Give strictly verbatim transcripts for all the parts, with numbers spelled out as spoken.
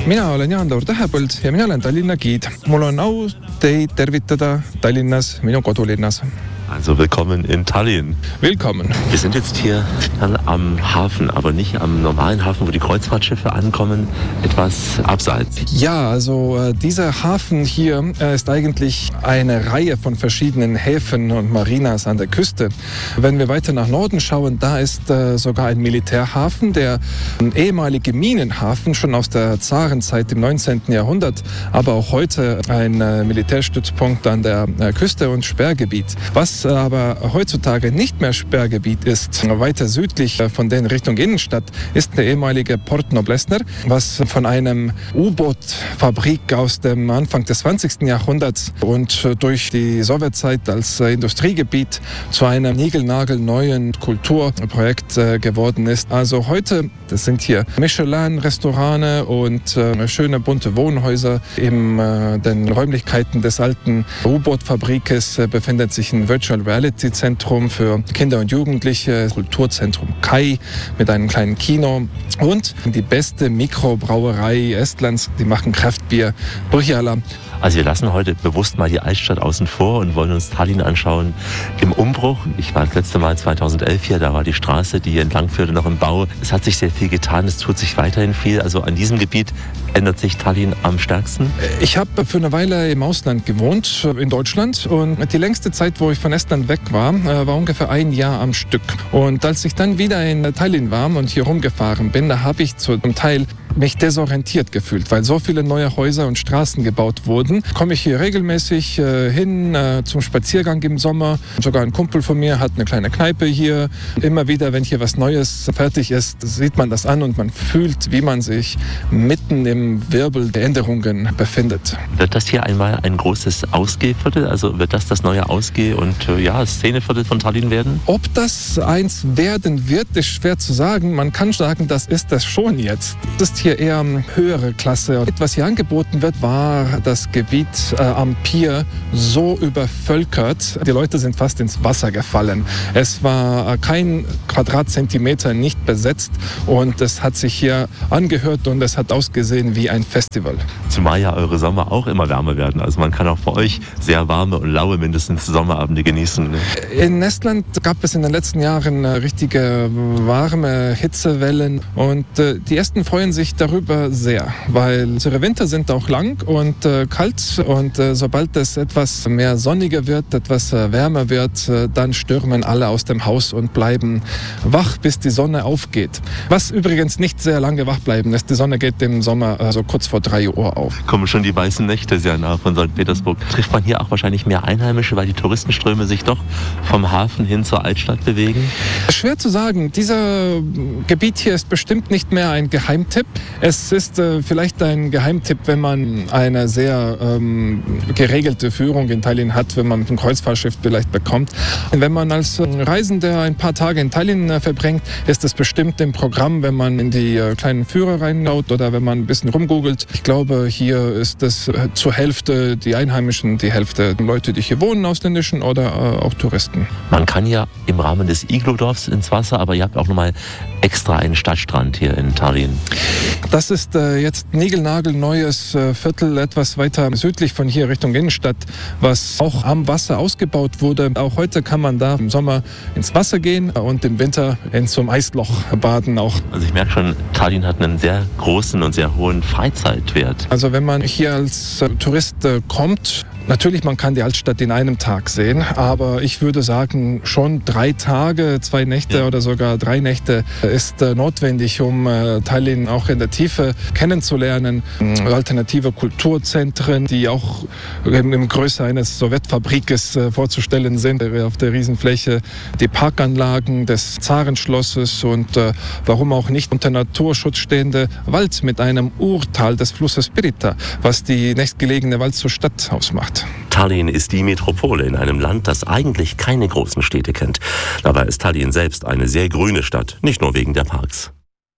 mina olen Jaan-Taur Tähepõld ja mina olen Tallinna giid. Mul on au teid tervitada Tallinnas, minu kodulinnas. Also willkommen in Tallinn. Willkommen. Wir sind jetzt hier am Hafen, aber nicht am normalen Hafen, wo die Kreuzfahrtschiffe ankommen, etwas abseits. Ja, also äh, dieser Hafen hier äh, ist eigentlich eine Reihe von verschiedenen Häfen und Marinas an der Küste. Wenn wir weiter nach Norden schauen, da ist äh, sogar ein Militärhafen, der ein ehemaliger Minenhafen, schon aus der Zarenzeit im neunzehnten Jahrhundert, aber auch heute ein äh, Militärstützpunkt an der äh, Küste und Sperrgebiet. Was aber heutzutage nicht mehr Sperrgebiet ist, weiter südlich von den Richtung Innenstadt, ist der ehemalige Port Noblessner, was von einem U-Boot-Fabrik aus dem Anfang des zwanzigsten Jahrhunderts und durch die Sowjetzeit als Industriegebiet zu einem niegelnagelneuen Kulturprojekt geworden ist. Also heute, das sind hier Michelin-Restaurants und äh, schöne bunte Wohnhäuser. In äh, den Räumlichkeiten des alten U-Boot-Fabrikes äh, befindet sich ein Virtual Reality Zentrum für Kinder und Jugendliche, Kulturzentrum Kai mit einem kleinen Kino und die beste Mikrobrauerei Estlands, die machen Kraftbier, Põhjala. Also wir lassen heute bewusst mal die Altstadt außen vor und wollen uns Tallinn anschauen im Umbruch. Ich war das letzte Mal zweitausendelf hier, da war die Straße, die hier entlang führte, noch im Bau. Es hat sich sehr viel getan, es tut sich weiterhin viel. Also an diesem Gebiet ändert sich Tallinn am stärksten. Ich habe für eine Weile im Ausland gewohnt, in Deutschland. Und die längste Zeit, wo ich von Estland weg war, war ungefähr ein Jahr am Stück. Und als ich dann wieder in Tallinn war und hier rumgefahren bin, da habe ich zum Teil mich desorientiert gefühlt, weil so viele neue Häuser und Straßen gebaut wurden. Komme ich hier regelmäßig äh, hin äh, zum Spaziergang im Sommer. Sogar ein Kumpel von mir hat eine kleine Kneipe hier. Immer wieder, wenn hier was Neues fertig ist, sieht man das an und man fühlt, wie man sich mitten im Wirbel der Änderungen befindet. Wird das hier einmal ein großes Ausgehviertel? Also wird das das neue Ausgeh- und äh, ja, Szeneviertel von Tallinn werden? Ob das eins werden wird, ist schwer zu sagen. Man kann sagen, das ist das schon jetzt. Das ist hier eher höhere Klasse. Was hier angeboten wird, war das Gebiet äh, am Pier so übervölkert. Die Leute sind fast ins Wasser gefallen. Es war äh, kein Quadratzentimeter nicht besetzt und es hat sich hier angehört und es hat ausgesehen wie ein Festival. Zumal ja eure Sommer auch immer wärmer werden. Also man kann auch bei euch sehr warme und laue mindestens Sommerabende genießen. Ne? In Estland gab es in den letzten Jahren äh, richtige warme Hitzewellen und äh, die Esten freuen sich darüber sehr, weil unsere Winter sind auch lang und äh, kalt und äh, sobald es etwas mehr sonniger wird, etwas äh, wärmer wird, äh, dann stürmen alle aus dem Haus und bleiben wach, bis die Sonne aufgeht. Was übrigens nicht sehr lange wach bleiben ist. Die Sonne geht im Sommer äh, so kurz vor drei Uhr auf. Kommen schon die weißen Nächte sehr nah von Sankt Petersburg. Trifft man hier auch wahrscheinlich mehr Einheimische, weil die Touristenströme sich doch vom Hafen hin zur Altstadt bewegen? Schwer zu sagen. Dieser Gebiet hier ist bestimmt nicht mehr ein Geheimtipp. Es ist äh, vielleicht ein Geheimtipp, wenn man eine sehr ähm, geregelte Führung in Tallinn hat, wenn man ein Kreuzfahrtschiff vielleicht bekommt. Wenn man als äh, Reisender ein paar Tage in Tallinn äh, verbringt, ist es bestimmt im Programm, wenn man in die äh, kleinen Führer reinschaut oder wenn man ein bisschen rumgoogelt. Ich glaube, hier ist es äh, zur Hälfte die Einheimischen, die Hälfte Leute, die hier wohnen, ausländischen oder äh, auch Touristen. Man kann ja im Rahmen des Iglodorfs ins Wasser, aber ihr habt auch nochmal extra einen Stadtstrand hier in Tallinn. Das ist äh, jetzt niegelnagelneues äh, Viertel, etwas weiter südlich von hier Richtung Innenstadt, was auch am Wasser ausgebaut wurde. Auch heute kann man da im Sommer ins Wasser gehen und im Winter in zum Eisloch baden auch. Also ich merke schon, Tallinn hat einen sehr großen und sehr hohen Freizeitwert. Also wenn man hier als äh, Tourist äh, kommt, natürlich, man kann die Altstadt in einem Tag sehen, aber ich würde sagen, schon drei Tage, zwei Nächte ja. oder sogar drei Nächte ist äh, notwendig, um äh, Tallinn auch in der Tiefe kennenzulernen. Alternative Kulturzentren, die auch in, in Größe eines Sowjetfabrikes äh, vorzustellen sind, auf der Riesenfläche. Die Parkanlagen des Zarenschlosses und äh, warum auch nicht unter Naturschutz stehende Wald mit einem Urtal des Flusses Pirita, was die nächstgelegene Wald zur Stadt ausmacht. Tallinn ist die Metropole in einem Land, das eigentlich keine großen Städte kennt. Dabei ist Tallinn selbst eine sehr grüne Stadt, nicht nur wegen der Parks.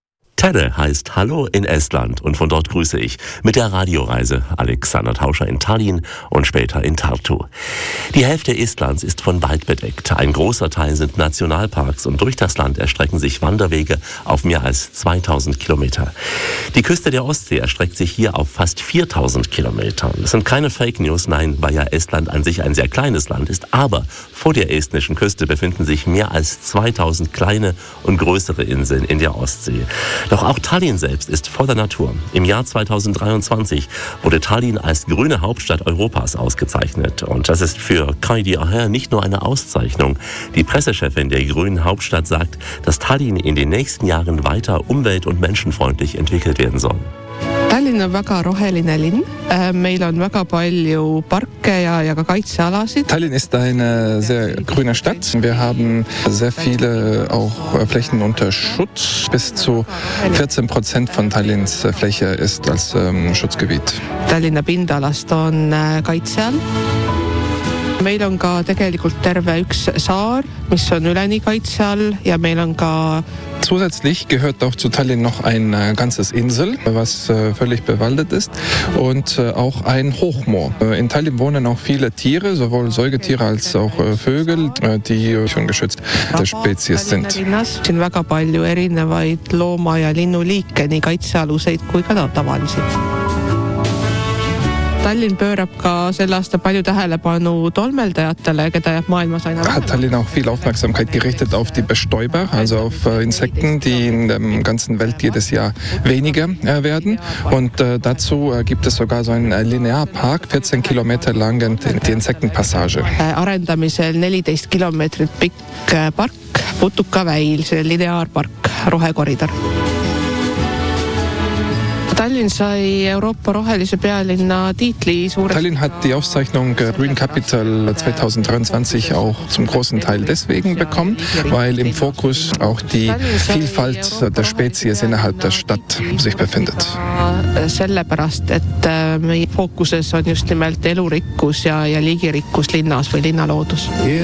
Tere heißt Hallo in Estland und von dort grüße ich mit der Radioreise Alexander Tauscher in Tallinn und später in Tartu. Die Hälfte Estlands ist von Wald bedeckt. Ein großer Teil sind Nationalparks und durch das Land erstrecken sich Wanderwege auf mehr als zweitausend Kilometer. Die Küste der Ostsee erstreckt sich hier auf fast viertausend Kilometer. Das sind keine Fake News, nein, weil ja Estland an sich ein sehr kleines Land ist. Aber vor der estnischen Küste befinden sich mehr als zweitausend kleine und größere Inseln in der Ostsee. Doch auch Tallinn selbst ist voller Natur. Im Jahr zweitausenddreiundzwanzig wurde Tallinn als grüne Hauptstadt Europas ausgezeichnet. Und das ist für Kaidi Aher nicht nur eine Auszeichnung. Die Pressechefin der grünen Hauptstadt sagt, dass Tallinn in den nächsten Jahren weiter umwelt- und menschenfreundlich entwickelt werden soll. Tallinn on väga roheline linn. Meil on väga palju parke ja, ja ka kaitsealasid. Tallinn ist eine sehr grüne Stadt. Wir haben sehr viele auch Flächen unter Schutz. Bis zu vierzehn Prozent von Tallinns Fläche ist als ähm, Schutzgebiet. Tallinna pindalast on kaitse all. Meil on ka tegelikult terve üks saar, mis on üleni kaitse all ja meil on ka Zusätzlich gehört auch zu Tallinn noch ein äh, ganzes Insel, was äh, völlig bewaldet ist, und äh, auch ein Hochmoor. Äh, in Tallinn wohnen auch viele Tiere, sowohl Säugetiere als auch äh, Vögel, äh, die schon geschützt der Spezies sind. Linnas on väga palju erinevaid looma- ja linnuliike, nii kaitsealuseid kui ka tavalisi. Tallinn pöörab ka sel aastal palju tähelepanu tolmeldajatele, keda jääb maailmas aina vähem. Hat Tallinn auch viel Aufmerksamkeit gerichtet auf die Bestäuber, also auf äh, Insekten, die in der ganzen Welt jedes Jahr weniger äh, werden. Und äh, dazu äh, gibt es sogar so einen äh, Linearpark, vierzehn Kilometer lang, die, die Insektenpassage. Arendamisel neliteist kilomeetrit pikk park, Putukaväil, see lineaarpark, rohekoridor. Tallinn sai Euroopa rohelise pealinna tiitli suures... Tallinn hat die Auszeichnung Green Capital zweitausenddreiundzwanzig auch zum großen Teil deswegen bekommen, weil im Fokus auch die Vielfalt der Spezies innerhalb der Stadt sich befindet. Sellepärast, et meie fookuses on just nimelt elurikkus ja, ja liigirikkus linnas või linnaloodus.